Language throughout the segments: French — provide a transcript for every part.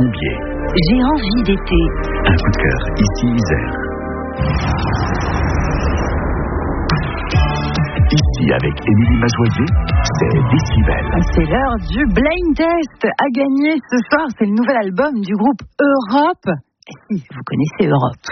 Combier. J'ai envie d'été. Un coup de cœur, ici Isère. Ici, avec Émilie Mazoyer, c'est Décibel. C'est l'heure du blind test. À gagner ce soir, c'est le nouvel album du groupe Europe. Et si, vous connaissez Europe.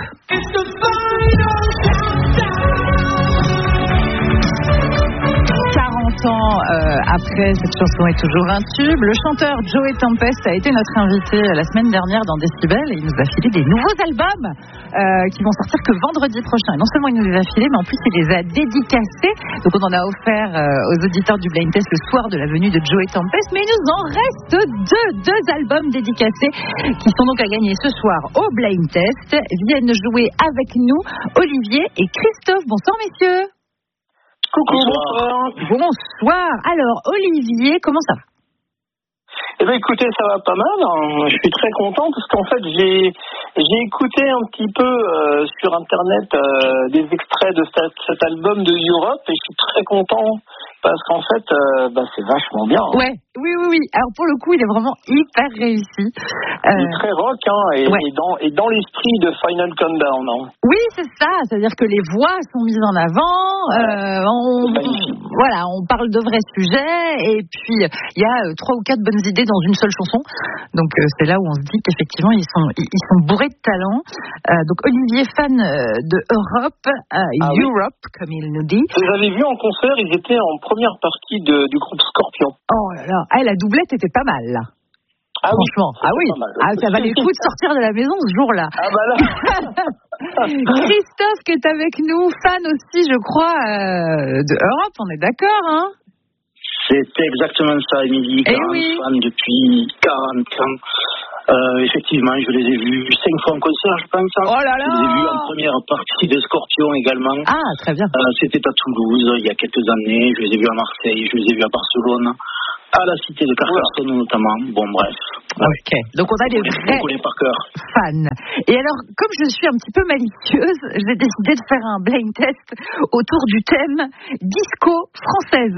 40 ans après, cette chanson est toujours un tube. Le chanteur Joey Tempest a été notre invité la semaine dernière dans Décibel et il nous a filé des nouveaux albums qui vont sortir que vendredi prochain. Et non seulement il nous les a filés, mais en plus il les a dédicacés. Donc on en a offert aux auditeurs du blind test le soir de la venue de Joey Tempest. Mais il nous en reste deux albums dédicacés qui sont donc à gagner ce soir au blind test. Viennent jouer avec nous Olivier et Christophe. Bonsoir messieurs. Coucou, bonsoir. Bonsoir. Alors, Olivier, comment ça va? Eh bien, écoutez, ça va pas mal. Je suis très content parce qu'en fait, j'ai écouté un petit peu sur Internet des extraits de cet album de Europe et je suis très content parce qu'en fait, c'est vachement bien. Ouais, oui. Alors, pour le coup, il est vraiment hyper réussi. Il est très rock, et dans l'esprit de Final Countdown. Hein. Oui, c'est ça. C'est-à-dire que les voix sont mises en avant. On parle de vrais sujets. Et puis, il y a 3 ou 4 bonnes idées dans une seule chanson. Donc, c'est là où on se dit qu'effectivement, ils sont bourrés de talent. Donc, Olivier, fan de Europe, Europe, comme il nous dit. Je les avais vus en concert. Ils étaient en première partie du groupe Scorpion. Oh là là. La doublette était pas mal, là. Ah franchement, oui. Ça valait le coup de sortir de la maison ce jour-là. Ah bah là. Christophe qui est avec nous, fan aussi, je crois, de Europe, on est d'accord, hein? C'est exactement ça, Émilie, fan depuis 40 ans. Effectivement, je les ai vus 5 fois en concert, je pense. Oh là là. Je les ai vus en première partie de Scorpion également. Ah, très bien. C'était à Toulouse, il y a quelques années. Je les ai vus à Marseille, je les ai vus à Barcelone. À la cité de Carcassonne notamment. Bon, bref. Ok, donc on a des vrais fans. Et alors, comme je suis un petit peu malicieuse, j'ai décidé de faire un blind test autour du thème disco française.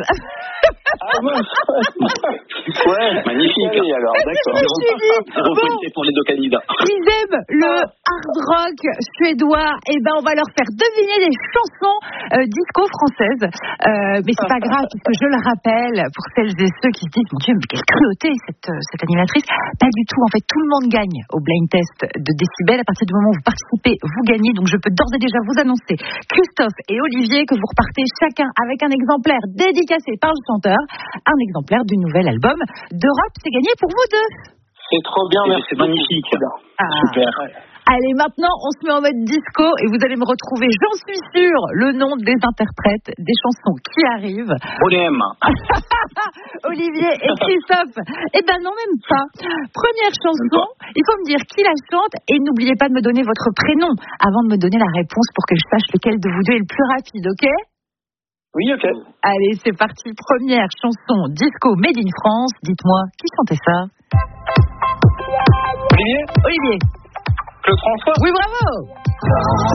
Ouais, magnifique. Oui, alors, d'accord. Pour les 2 candidats. Ils aiment le hard rock suédois. Et ben, on va leur faire deviner des chansons disco françaises. Mais c'est pas grave, puisque je le rappelle, pour celles et ceux qui se disent, mon Dieu, mais quelle cruauté cette animatrice. Pas du tout, en fait, tout le monde gagne au blind test de Décibel. À partir du moment où vous participez, vous gagnez. Donc je peux d'ores et déjà vous annoncer, Christophe et Olivier, que vous repartez chacun avec un exemplaire dédicacé par le chanteur, un exemplaire du nouvel album d'Europe. C'est gagné pour vous deux. C'est trop bien, merci. C'est magnifique. Super. Ouais. Allez, maintenant, on se met en mode disco et vous allez me retrouver, j'en suis sûre, le nom des interprètes des chansons qui arrivent. Bonhomme. Olivier et Christophe. Eh ben non, même pas. Première chanson, il faut me dire qui la chante et n'oubliez pas de me donner votre prénom avant de me donner la réponse pour que je sache lequel de vous deux est le plus rapide, ok? Oui, ok. Allez, c'est parti. Première chanson, disco made in France. Dites-moi, qui chantait ça? Olivier. Olivier. Claude François. Oui, bravo.